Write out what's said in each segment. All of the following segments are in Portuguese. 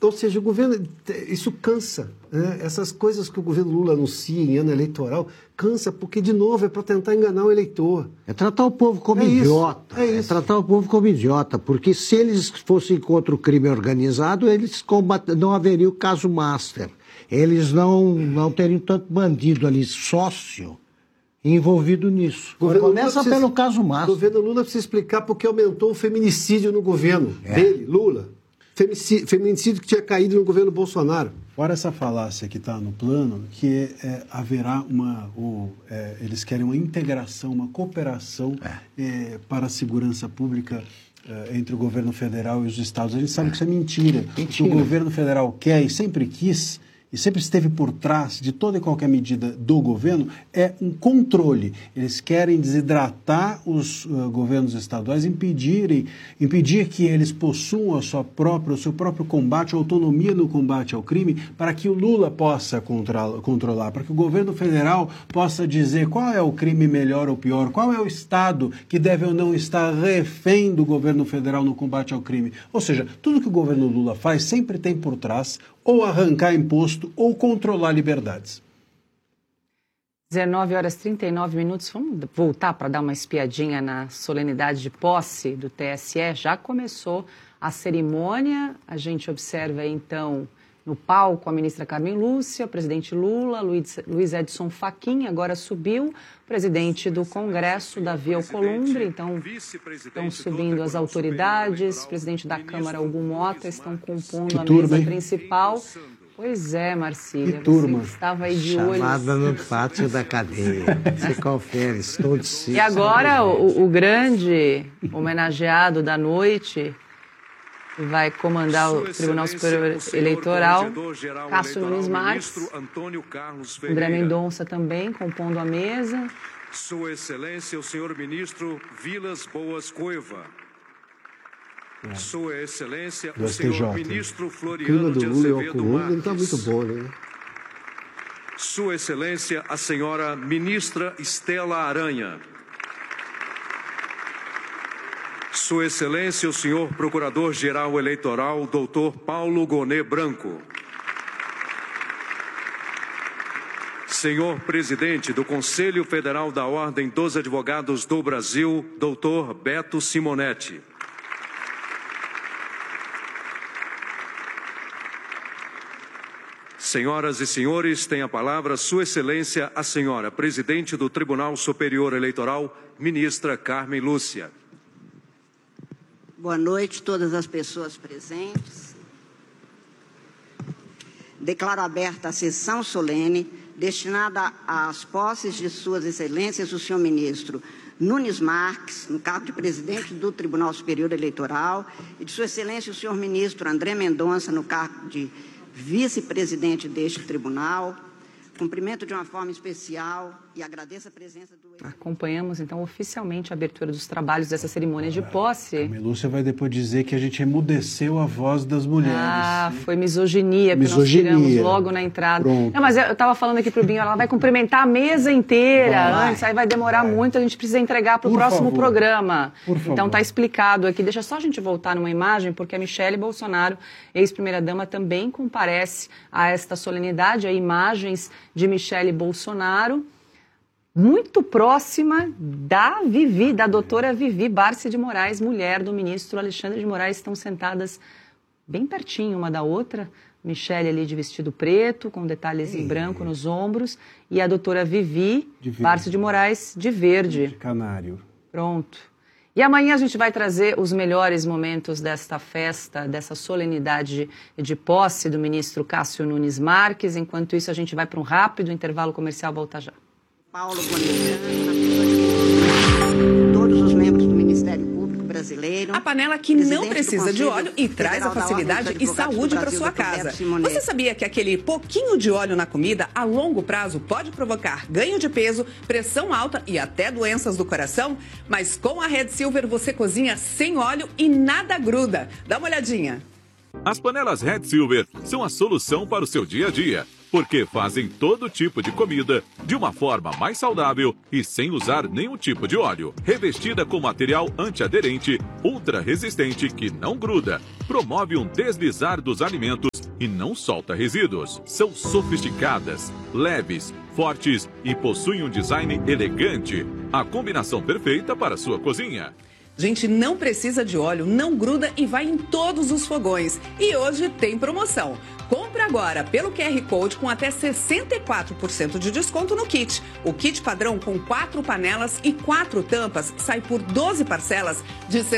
Ou seja, o governo, isso cansa, né? Essas coisas que o governo Lula anuncia em ano eleitoral, cansa, porque, de novo, é para tentar enganar o eleitor. É tratar o povo como idiota. É tratar o povo como idiota, porque se eles fossem contra o crime organizado, eles não haveria o caso Master. Eles não teriam tanto bandido ali, sócio, envolvido nisso. Começa pelo caso Master. O governo Lula precisa explicar porque aumentou o feminicídio no governo dele, Lula. Feminicídio que tinha caído no governo Bolsonaro. Fora essa falácia que está no plano, que haverá eles querem uma integração, uma cooperação para a segurança pública entre o governo federal e os estados. A gente sabe que isso é mentira. O que o governo federal quer e sempre quis, e sempre esteve por trás de toda e qualquer medida do governo, é um controle. Eles querem desidratar os governos estaduais, impedir que eles possuam o seu próprio combate, autonomia no combate ao crime, para que o Lula possa controlar, para que o governo federal possa dizer qual é o crime melhor ou pior, qual é o estado que deve ou não estar refém do governo federal no combate ao crime. Ou seja, tudo que o governo Lula faz sempre tem por trás ou arrancar imposto, ou controlar liberdades. 19h39. Vamos voltar para dar uma espiadinha na solenidade de posse do TSE. Já começou a cerimônia. A gente observa, então, no palco a ministra Carmen Lúcia, o presidente Lula, Luiz Edson Fachin, agora subiu, o presidente do Congresso, Davi Alcolumbre, então estão subindo as autoridades, o presidente da Câmara, Hugo Mota, estão compondo a mesa principal. Pois é, Marcília, você estava aí de olho. Chamada no pátio da cadeia. Você confere, todos. E agora o grande homenageado da noite, que vai comandar o Tribunal Superior Eleitoral, Cássio Nunes Marques, André Mendonça também, compondo a mesa. Sua Excelência, o senhor ministro Vilas Boas Cueva. Sua Excelência, o senhor ministro Floriano de Azevedo Marques. Não está muito bom, né? Sua Excelência, a senhora ministra Estela Aranha. Sua Excelência, o senhor Procurador-Geral Eleitoral, Dr. Paulo Gonet Branco. Senhor Presidente do Conselho Federal da Ordem dos Advogados do Brasil, Dr. Beto Simonetti. Senhoras e senhores, tem a palavra Sua Excelência, a senhora Presidente do Tribunal Superior Eleitoral, ministra Carmen Lúcia. Boa noite a todas as pessoas presentes. Declaro aberta a sessão solene destinada às posses de Suas Excelências, o senhor ministro Nunes Marques, no cargo de presidente do Tribunal Superior Eleitoral, e de Sua Excelência, o senhor ministro André Mendonça, no cargo de vice-presidente deste tribunal. Cumprimento de uma forma especial e agradeço a presença do... Acompanhamos, então, oficialmente a abertura dos trabalhos dessa cerimônia de posse. A Lúcia vai depois dizer que a gente emudeceu a voz das mulheres. Ah, foi misoginia, porque nós tiramos logo na entrada. Pronto. Não, mas eu estava falando aqui para o Binho, ela vai cumprimentar a mesa inteira antes, aí vai demorar muito, a gente precisa entregar para o próximo programa. Então está explicado aqui. Deixa só a gente voltar numa imagem, porque a Michele Bolsonaro, ex-primeira-dama, também comparece a esta solenidade, a imagens de Michele Bolsonaro, muito próxima da Vivi, da doutora Vivi Barsi de Moraes, mulher do ministro Alexandre de Moraes. Estão sentadas bem pertinho uma da outra. Michele ali de vestido preto, com detalhes em branco nos ombros, e a doutora Vivi Barsi de Moraes de verde. De canário. Pronto. E amanhã a gente vai trazer os melhores momentos desta festa, dessa solenidade de posse do ministro Cássio Nunes Marques. Enquanto isso, a gente vai para um rápido intervalo comercial. Volta já. Paulo Gonet, todos os membros do Ministério Público Brasileiro. A panela que não precisa de óleo e traz a facilidade e saúde para sua casa. Você sabia que aquele pouquinho de óleo na comida, a longo prazo, pode provocar ganho de peso, pressão alta e até doenças do coração? Mas com a Red Silver você cozinha sem óleo e nada gruda. Dá uma olhadinha. As panelas Red Silver são a solução para o seu dia a dia, porque fazem todo tipo de comida de uma forma mais saudável e sem usar nenhum tipo de óleo. Revestida com material antiaderente, ultra resistente que não gruda, promove um deslizar dos alimentos e não solta resíduos. São sofisticadas, leves, fortes e possuem um design elegante. A combinação perfeita para a sua cozinha. Gente, não precisa de óleo, não gruda e vai em todos os fogões. E hoje tem promoção. Compre agora pelo QR Code com até 64% de desconto no kit. O kit padrão com 4 panelas e 4 tampas sai por 12 parcelas de R$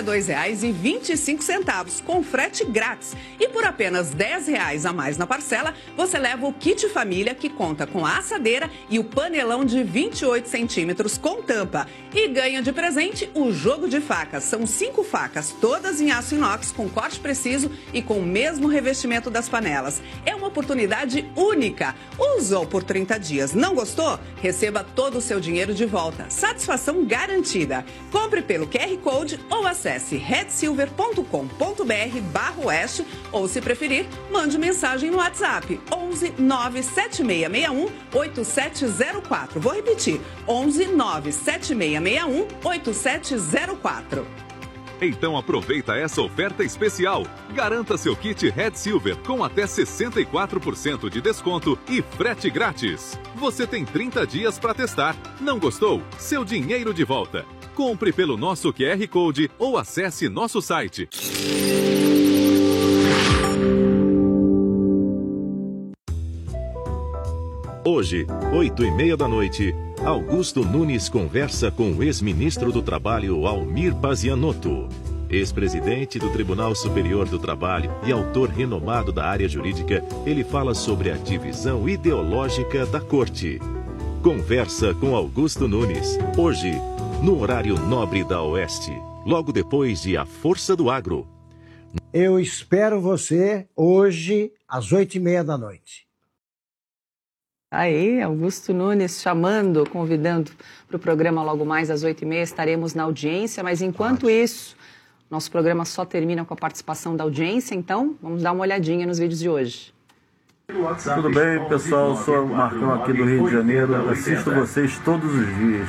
62,25, com frete grátis. E por apenas R$ 10 a mais na parcela, você leva o kit família, que conta com a assadeira e o panelão de 28 centímetros com tampa. E ganha de presente o jogo de facas. São 5 facas, todas em aço inox, com corte preciso e com o mesmo revestimento das panelas. É uma oportunidade única. Usou por 30 dias, não gostou? Receba todo o seu dinheiro de volta. Satisfação garantida. Compre pelo QR Code ou acesse redsilver.com.br/oeste ou, se preferir, mande mensagem no WhatsApp 11 97661 8704. Vou repetir, 11 97661 8704. Então aproveita essa oferta especial. Garanta seu kit Red Silver com até 64% de desconto e frete grátis. Você tem 30 dias para testar. Não gostou? Seu dinheiro de volta. Compre pelo nosso QR Code ou acesse nosso site. Hoje, 8h30 da noite, Augusto Nunes conversa com o ex-ministro do Trabalho, Almir Pazianotto. Ex-presidente do Tribunal Superior do Trabalho e autor renomado da área jurídica, ele fala sobre a divisão ideológica da Corte. Conversa com Augusto Nunes, hoje, no horário nobre da Oeste, logo depois de A Força do Agro. Eu espero você hoje, às 8h30 da noite. Aí, Augusto Nunes chamando, convidando para o programa logo mais às 8h30. Estaremos na audiência, mas enquanto isso, nosso programa só termina com a participação da audiência, então vamos dar uma olhadinha nos vídeos de hoje. Tudo bem, pessoal? Eu sou o Marcão aqui do Rio de Janeiro, assisto vocês todos os dias.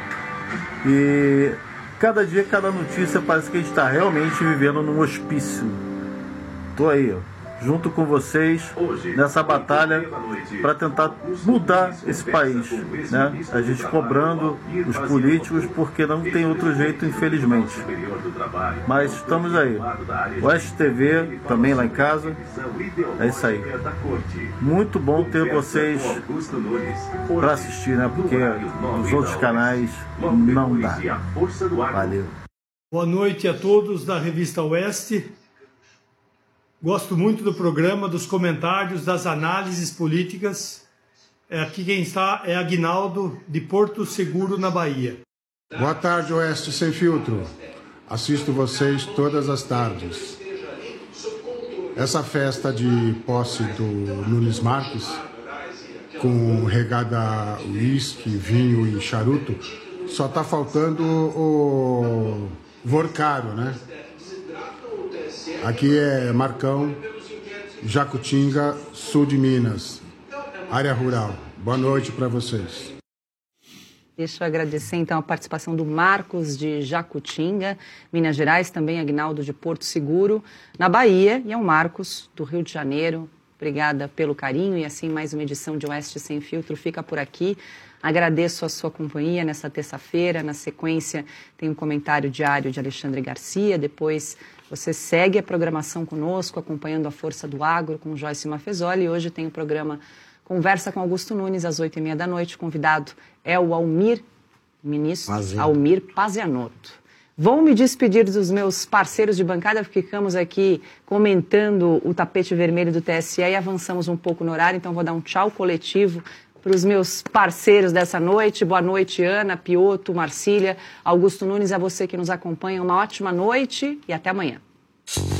E cada dia, cada notícia, parece que a gente está realmente vivendo num hospício. Estou aí, ó, junto com vocês nessa batalha para tentar mudar esse país, né? A gente cobrando os políticos porque não tem outro jeito, infelizmente. Mas estamos aí. Oeste TV também lá em casa. É isso aí. Muito bom ter vocês para assistir, né? Porque os outros canais não dá. Valeu. Boa noite a todos da revista Oeste. Gosto muito do programa, dos comentários, das análises políticas. Aqui quem está é Aguinaldo, de Porto Seguro, na Bahia. Boa tarde, Oeste Sem Filtro. Assisto vocês todas as tardes. Essa festa de posse do Nunes Marques, com regada a uísque, vinho e charuto, só está faltando o Vorcaro, né? Aqui é Marcão, Jacutinga, sul de Minas, área rural. Boa noite para vocês. Deixa eu agradecer, então, a participação do Marcos de Jacutinga, Minas Gerais, também Aguinaldo de Porto Seguro, na Bahia, e ao Marcos, do Rio de Janeiro. Obrigada pelo carinho, e assim mais uma edição de Oeste Sem Filtro fica por aqui. Agradeço a sua companhia nessa terça-feira. Na sequência, tem um comentário diário de Alexandre Garcia. Depois você segue a programação conosco, acompanhando a Força do Agro com Joyce Maffezoli. E hoje tem o programa Conversa com Augusto Nunes, às 8h30 da noite. O convidado é o Almir, ministro Almir Pazianotto. Vou me despedir dos meus parceiros de bancada, porque ficamos aqui comentando o tapete vermelho do TSE e avançamos um pouco no horário, então vou dar um tchau coletivo para os meus parceiros dessa noite. Boa noite, Ana, Pioto, Marcília, Augusto Nunes, a você que nos acompanha. Uma ótima noite e até amanhã.